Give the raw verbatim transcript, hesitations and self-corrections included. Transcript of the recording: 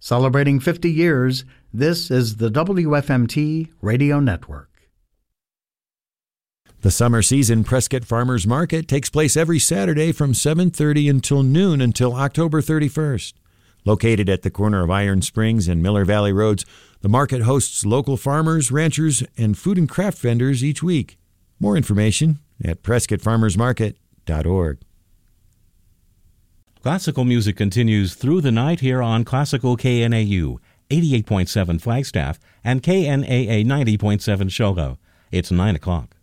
Celebrating fifty years, this is the W F M T Radio Network. The summer season Prescott Farmers Market takes place every Saturday from seven thirty until noon until October thirty-first. Located at the corner of Iron Springs and Miller Valley Roads, the market hosts local farmers, ranchers, and food and craft vendors each week. More information at prescott farmers market dot org. Classical music continues through the night here on Classical K N A U, eighty-eight point seven Flagstaff, and K N A A ninety point seven Shogo. It's nine o'clock.